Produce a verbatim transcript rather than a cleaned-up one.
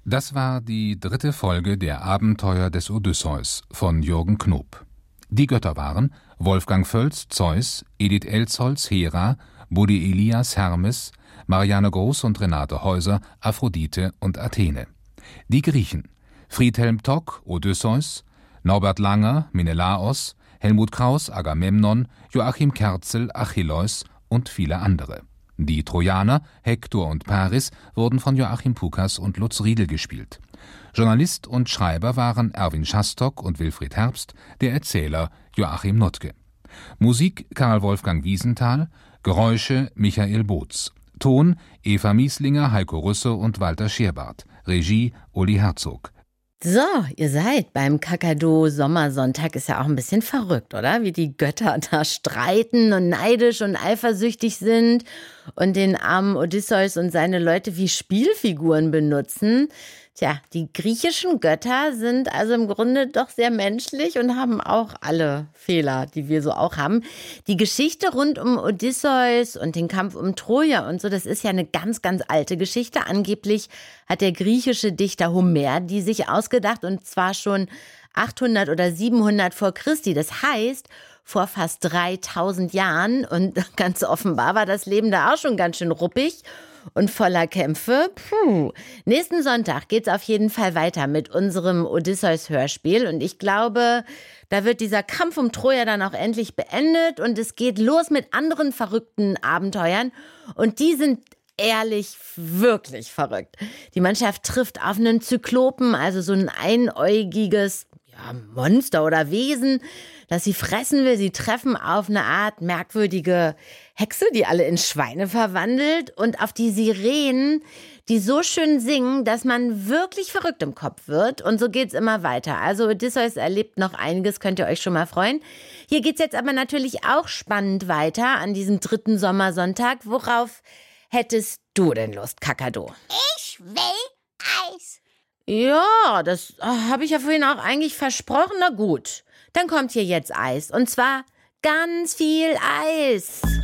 Das war die dritte Folge der Abenteuer des Odysseus von Jürgen Knoop. Die Götter waren Wolfgang Völz, Zeus, Edith Elsholz, Hera, Buddy Elias, Hermes, Marianne Groß und Renate Häuser, Aphrodite und Athene. Die Griechen: Friedhelm Tock, Odysseus, Norbert Langer, Menelaos, Helmut Kraus, Agamemnon, Joachim Kerzel, Achilleus und viele andere. Die Trojaner, Hektor und Paris, wurden von Joachim Pukas und Lutz Riedel gespielt. Journalist und Schreiber waren Erwin Schastock und Wilfried Herbst, der Erzähler Joachim Notke. Musik Karl Wolfgang Wiesenthal, Geräusche Michael Boots. Ton Eva Mieslinger, Heiko Rüsse und Walter Scherbart. Regie Uli Herzog. So, ihr seid beim Kakadu-Sommersonntag. Ist ja auch ein bisschen verrückt, oder? Wie die Götter da streiten und neidisch und eifersüchtig sind und den armen Odysseus und seine Leute wie Spielfiguren benutzen. Tja, die griechischen Götter sind also im Grunde doch sehr menschlich und haben auch alle Fehler, die wir so auch haben. Die Geschichte rund um Odysseus und den Kampf um Troja und so, das ist ja eine ganz, ganz alte Geschichte. Angeblich hat der griechische Dichter Homer die sich ausgedacht, und zwar schon achthundert oder siebenhundert vor Christi. Das heißt, vor fast dreitausend Jahren, und ganz offenbar war das Leben da auch schon ganz schön ruppig und voller Kämpfe. Puh. Nächsten Sonntag geht's auf jeden Fall weiter mit unserem Odysseus-Hörspiel. Und ich glaube, da wird dieser Kampf um Troja dann auch endlich beendet. Und es geht los mit anderen verrückten Abenteuern. Und die sind ehrlich wirklich verrückt. Die Mannschaft trifft auf einen Zyklopen, also so ein einäugiges ja, Monster oder Wesen, das sie fressen will. Sie treffen auf eine Art merkwürdige Hexe, die alle in Schweine verwandelt, und auf die Sirenen, die so schön singen, dass man wirklich verrückt im Kopf wird. Und so geht's immer weiter. Also Odysseus erlebt noch einiges, könnt ihr euch schon mal freuen. Hier geht's jetzt aber natürlich auch spannend weiter an diesem dritten Sommersonntag. Worauf hättest du denn Lust, Kakadu? Ich will Eis. Ja, das habe ich ja vorhin auch eigentlich versprochen. Na gut, dann kommt hier jetzt Eis. Und zwar ganz viel Eis.